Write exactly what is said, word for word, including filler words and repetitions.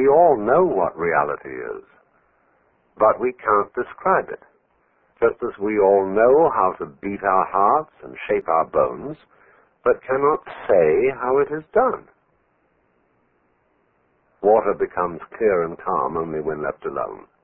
we all know what reality is, but we can't describe it. Just as we all know how to beat our hearts and shape our bones, but cannot say how it is done. Water becomes clear and calm only when left alone.